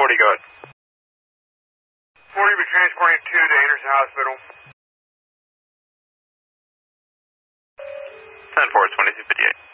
40, go ahead. 40, be transporting 2 to Anderson Hospital. 10-4, 2258.